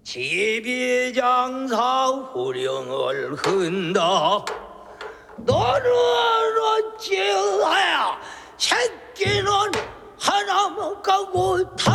지비장사 후령을 흔다. 너는 어찌하야 새끼는 하나 못 가고 다